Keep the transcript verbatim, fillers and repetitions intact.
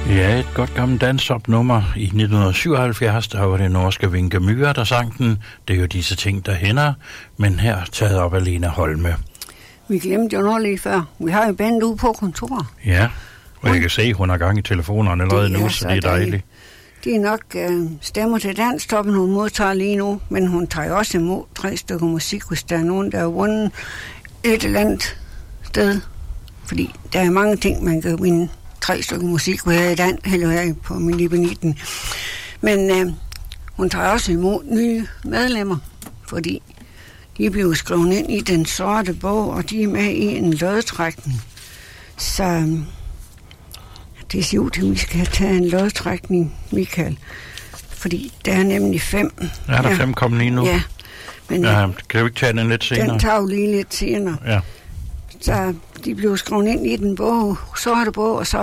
Ja, et godt gammelt dansopnummer. I nitten syvoghalvfjerds, der var det norske Vinke Myhre, der sang den. Det er jo disse ting, der hænder, men her taget op af Lena Holme. Vi glemte jo noget lige før. Vi har jo bandet ude på kontoret. Ja, og jeg kan se, hun har gang i telefonerne allerede nu, så det er dejligt. Det er nok øh, stemmer til Danstoppen, hun modtager lige nu, men hun tager også imod tre stykker musik, hvis der er nogen, der har vundet et eller andet sted. Fordi der er mange ting, man kan vinde tre stykker musik, hvor jeg er i Dan, eller jeg på min lille nitten. Men øh, hun tager også imod nye medlemmer, fordi de bliver skrevet ind i den sorte bog, og de er med i en lodtrækning. Så øh, det ser ud til, at vi skal tage en lodtrækning, Michael. Fordi der er nemlig fem. Ja, der er fem kommet lige nu. Ja. Men, ja, kan du ikke tage den lidt senere? Den tager jo lige lidt senere. Ja. Så de blev skrevet ind i den bog, sorte bog, og så